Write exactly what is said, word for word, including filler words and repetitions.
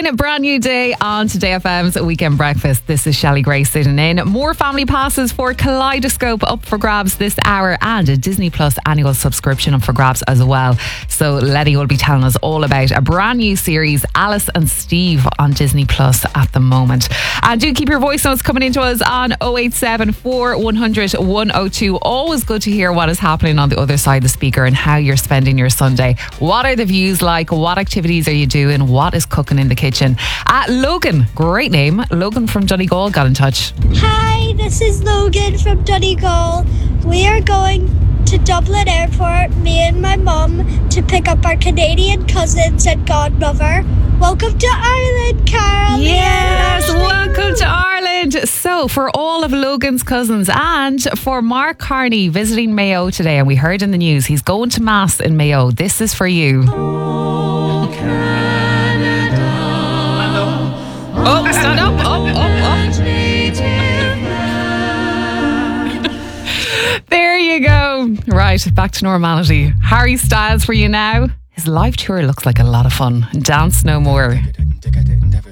nine, brand new day on Today F M's Weekend Breakfast. This is Shelley Grace sitting in. More family passes for Kaleidoscope up for grabs this hour, and a Disney Plus annual subscription up for grabs as well. So Letty will be telling us all about a brand new series, Alice and Steve, on Disney Plus at the moment. And do keep your voice notes coming into us on oh eight seven four, one hundred, one oh two. Always good to hear what is happening on the other side of the speaker and how you're spending your Sunday. What are the views like? What activities are you doing? What is cooking in the kitchen? Uh, Logan, great name. Logan from Donegal got in touch. Hi, this is Logan from Donegal. We are going to Dublin Airport, me and my mum, to pick up our Canadian cousins and godmother. Welcome to Ireland, Carol. Yes, welcome to Ireland. So, for all of Logan's cousins and for Mark Carney visiting Mayo today, and we heard in the news he's going to Mass in Mayo, this is for you. Oh, Canada. Oh, stand up, up, up, up. There you go. Right, back to normality. Harry Styles for you now. His live tour looks like a lot of fun. Dance no more.